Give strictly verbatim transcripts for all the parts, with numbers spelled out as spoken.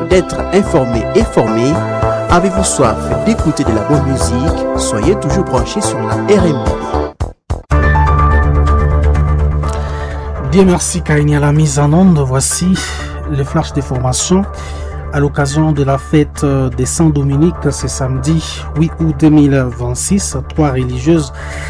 d'être informé et formé? Avez-vous soif d'écouter de la bonne musique? Soyez toujours branchés sur la R M B. Bien, merci Kaini à la mise en onde. Voici le flash des formations à l'occasion de la fête des Saint-Dominique. C'est samedi huit août deux mille vingt-six. Trois religieuses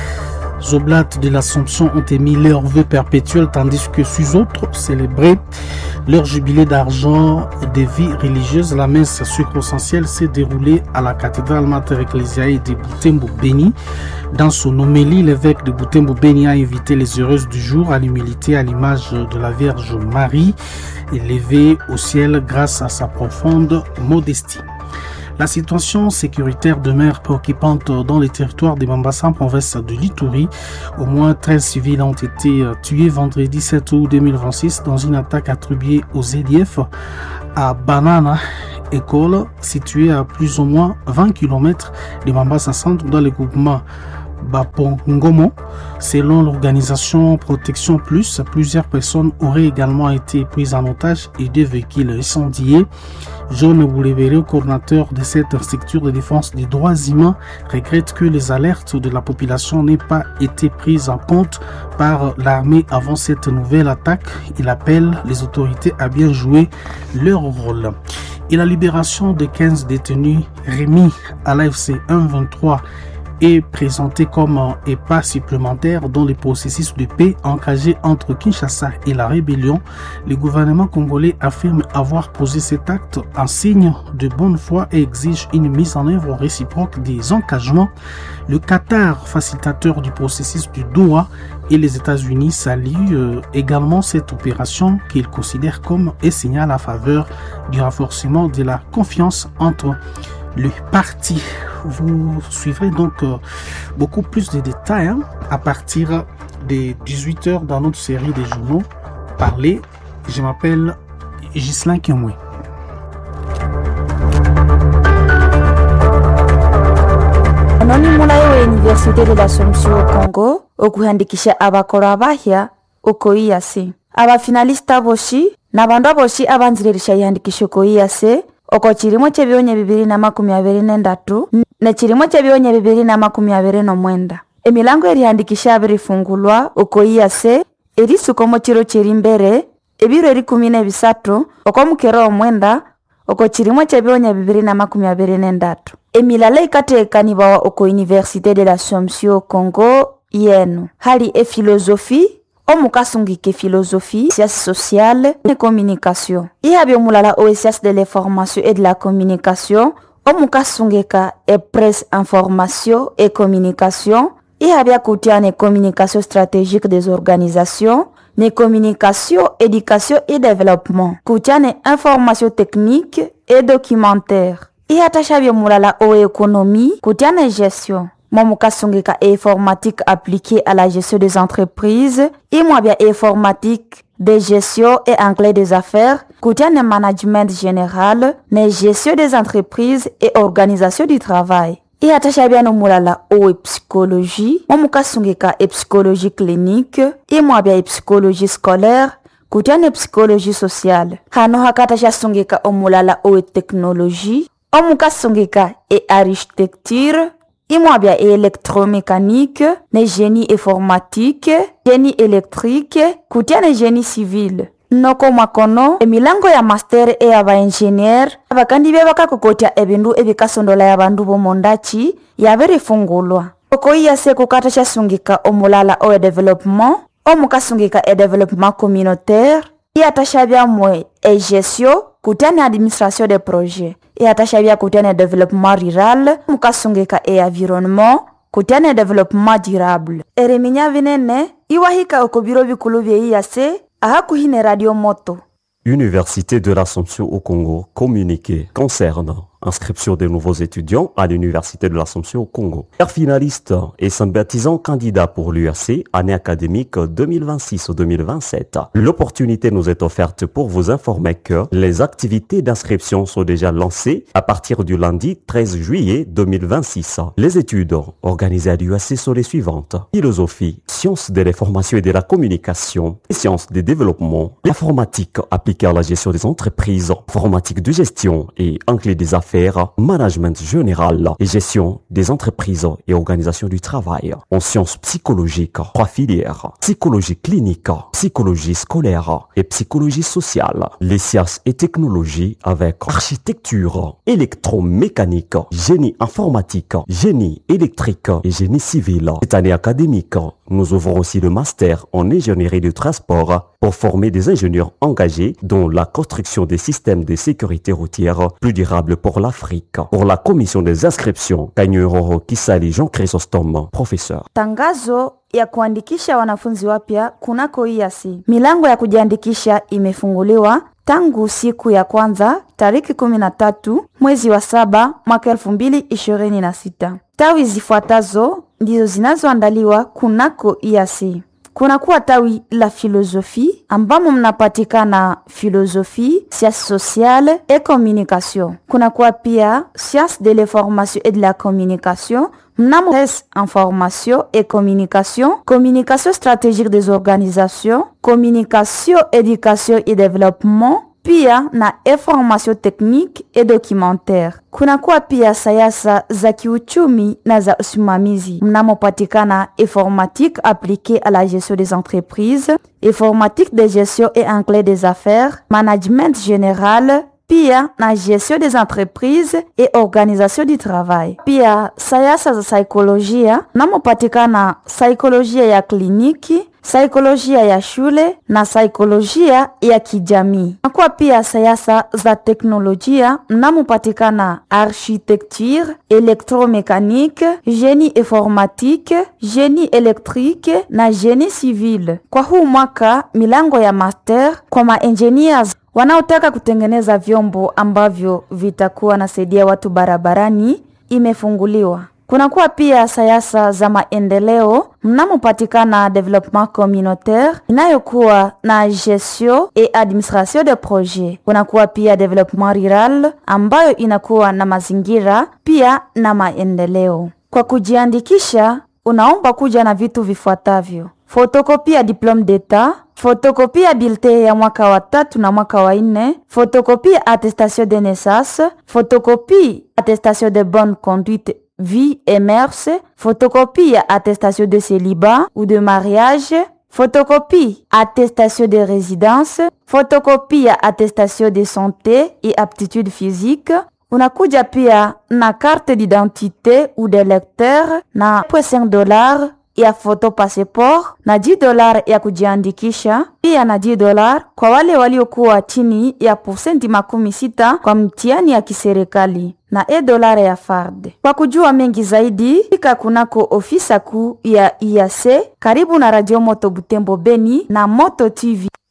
oblates de l'Assomption ont émis leurs vœux perpétuels, tandis que six autres célébraient leur jubilé d'argent des vies religieuses. La messe succrossentielle s'est déroulée à la cathédrale Mater Ecclesiae de Butembo Beni. Dans son homélie, l'évêque de Butembo Beni a invité les heureuses du jour à l'humilité à l'image de la Vierge Marie, élevée au ciel grâce à sa profonde modestie. La situation sécuritaire demeure préoccupante dans les territoires de Mambasa, en province de l'Ituri. Au moins treize civils ont été tués vendredi sept août deux mille vingt-six dans une attaque attribuée aux Z D F à Banana École, située à plus ou moins vingt kilomètres de Mambasa Centre dans le groupement Bapongomo. Selon l'organisation Protection Plus, plusieurs personnes auraient également été prises en otage et deux véhicules incendiés. John Boulevere, coordinateur de cette structure de défense des droits humains, regrette que les alertes de la population n'aient pas été prises en compte par l'armée avant cette nouvelle attaque. Il appelle les autorités à bien jouer leur rôle. Et la libération de quinze détenus remis à l'A F C un vingt-trois est présenté comme un pas supplémentaire dans le processus de paix engagé entre Kinshasa et la rébellion. Le gouvernement congolais affirme avoir posé cet acte en signe de bonne foi et exige une mise en œuvre réciproque des engagements. Le Qatar, facilitateur du processus du Doha, et les États-Unis saluent euh, également cette opération qu'ils considèrent comme un signal à faveur du renforcement de la confiance entre le parti. Vous suivrez donc euh, beaucoup plus de détails hein, à partir des dix-huit heures dans notre série des journaux Parler. Je m'appelle Ghislain Kiomwe. Anonymula ya Université de l'Assomption au Congo okuhandikisha abakoro abahya uko I A C. Abafinalista boshi na bandu aboshi abanzirisha yandikisha uko I A C oko chirimo chebionye bibiri na makumi abiri n'endatu na chirimo chebionye bibiri na makumi abiri n'omwenda. Emilango erihandikisha abirifungulwa uko I A C eri sukomo chiro chiri mbere ebiro eri kumi na bisatu oko mukero omwenda oko chirimo chebionye bibiri na makumi abiri n'endatu. Emilala ikatekanibawa oko Université de l'Assomption Congo yenu hali e philosophie omukasungike philosophie, sciences sociales et communication. Ihabyo mulala o sciences de l'information et de la communication omukasungeka e presse information et communication. Ihabya kutiane communication stratégique des organisations, ne communication, éducation et développement. Kutiane information technique et documentaire. Ihatashabyo mulala o économie, kutiane gestion. Momukasungeka e informatique appliquée à la gestion des entreprises, imwabya informatique de gestion et anglais des affaires, kutiane management général, ne gestion des entreprises et organisation du travail. Ihatashabya no mulala o psychologie, momukasungeka e psychologie clinique, imwabya e psychologie scolaire, kutiane psychologie sociale. Hano hakatashabya omulala o technologie, omukasungeka e architecture, imwabya e électromécanique, ne génie informatique, génie électrique, kutiane génie civil. Noko makono emilango ya master e aba engineer abakandi bebaka kokotya ebindu ebikasondola ya bandu bomondachi yaberifungulwa. Oko I A C kukatasha sungika omulala o development, omukasungika e development communautaire, iatashabya mwe e gestion kutiane administration des projets. Et atashabia kutiane développement rural, mukasungeka e environnement, kutiane développement durable. Ereminya vinene, iwahika okobiro bikulu bya I A C, ahakuhine radio moto. Université de l'Assomption au Congo, communiqué concernant inscription des nouveaux étudiants à l'Université de l'Assomption au Congo. Père finaliste et sympathisant candidat pour l'U R C, année académique deux mille vingt-six deux mille vingt-sept. L'opportunité nous est offerte pour vous informer que les activités d'inscription sont déjà lancées à partir du lundi treize juillet deux mille vingt-six. Les études organisées à l'U R C sont les suivantes. Philosophie, sciences de l'information et de la communication, les sciences des développements, l'informatique appliquée à la gestion des entreprises, informatique de gestion et anglais des affaires, management général et gestion des entreprises et organisation du travail. En sciences psychologiques, trois filières, psychologie clinique, psychologie scolaire et psychologie sociale. Les sciences et technologies avec architecture, électromécanique, génie informatique, génie électrique et génie civil. Cette année académique, nous ouvrons aussi le master en ingénierie du transport pour former des ingénieurs engagés dans la construction des systèmes de sécurité routière plus durables pour l'Afrique. Pour la commission des inscriptions, Kanyuroro Kisali Jean Chrysostome, professeur. Tangazo ya kuandikisha wanafunzi wapya kunako I A C. Milango ya kujiandikisha imefunguliwa tangu siku ya kwanza tariki kumi na tatu mwezi wa saba mwaka elfu mbili ishirini na sita. Tawi zifuatazo ndizo zinazoandaliwa kunako I A C. Kuna kuwa tawi la filosofi ambamo mnapatikana filosofi, sciences sociales et communication. Kuna kuwa pia sciences de l'information et de la communication, mnamo information et communication, communication stratégique des organisations, communication, éducation et développement, pia na information technique et documentaire. Kuna kuwa pia sayasa za kiuchumi na za usimamizi mnamopatikana informatique appliquée à la gestion des entreprises, informatique de gestion et anglais des affaires, management général, pia na gestion des entreprises et organisation du travail. Pia sayasa za saikolojia mnamopatikana saikolojia ya kliniki, saikolojia ya shule na saikolojia ya kijamii. Kwa pia sayasa za teknolojia mnamopatikana architecture, électromécanique, génie informatique, génie électrique na génie civil. Kwa huu mwaka milango ya master kwa ma-engineers wanaotaka kutengeneza vyombo ambavyo vitakuwa nasaidia watu barabarani imefunguliwa. Kuna kuwa pia sayasa za maendeleo mnamopatikana development communautaire inayokuwa na gestion et administration de projet. Kuna kuwa pia development rural ambayo inakuwa na mazingira pia na maendeleo. Kwa kujiandikisha unaomba kuja na vitu vifuatavyo: fotokopia diplome d'etat, fotokopia bulletin ya mwaka wa tatu na mwaka wa nne, fotokopia attestation de naissance, fotokopia attestation de bonne conduite vie et mœurs, photocopie attestation de célibat ou de mariage, photocopie attestation de résidence, photocopie attestation de santé et aptitude physique. Unakuja pia na carte d'identité ou de lecteur na cinq dollars ya photo passeport na dix dollars ya kujiandikisha, pia na dix dollars kwa wale waliokuwa chini ya posenti makumi sita kwa mtihani ya kiserikali na e dolara ya F A R D. Kwa kujua mengi zaidi, fika kunako ofisa kuu ya I A C karibu na Radio Moto Butembo Beni na Moto T V.